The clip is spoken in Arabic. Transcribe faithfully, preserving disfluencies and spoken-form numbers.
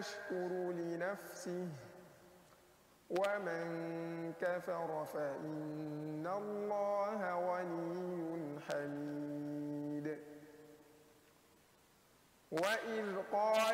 يشكر لنفسه ومن كفر فإن الله غني حميد. وإذ قال